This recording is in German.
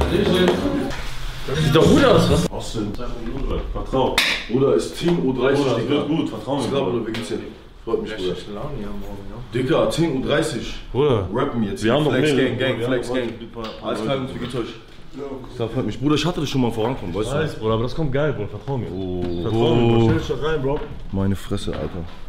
Sieht doch gut aus, was? Austin, vertrau. Bruder, ist Team U30, Bruder, das Digga. wird gut, vertrau mir. Ich glaube, Bruder, wie geht's dir? Freut mich, Bruder. Laune hier morgen, ja. Digga, 10:30 Bruder, Uhr. Rappen jetzt. wir haben noch Flex mehr. Gang, Flex Gang. Alles klar, wie geht's euch? Das freut mich. Bruder, ich hatte das schon mal vorankommen, weißt du? Bruder, aber das kommt geil, Bruder, vertrau mir. Oh, Vertrau mir, Bro. Stell dich doch rein, Bro. meine Fresse, Alter.